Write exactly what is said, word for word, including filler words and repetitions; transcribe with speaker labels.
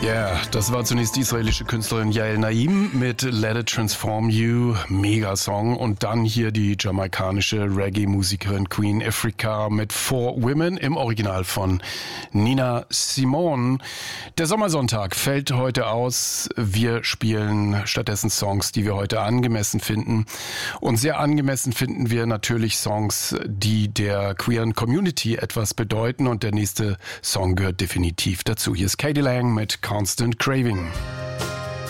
Speaker 1: Ja, yeah, das war zunächst die israelische Künstlerin Yael Naim mit Let It Transform You, Megasong. Und dann hier die jamaikanische Reggae-Musikerin Queen Ifrica mit Four Women im Original von Nina Simone. Der Sommersonntag fällt heute aus. Wir spielen stattdessen Songs, die wir heute angemessen finden. Und sehr angemessen finden wir natürlich Songs, die der queeren Community etwas bedeuten. Und der nächste Song gehört definitiv dazu. Hier ist Katie Lang mit Constant Craving.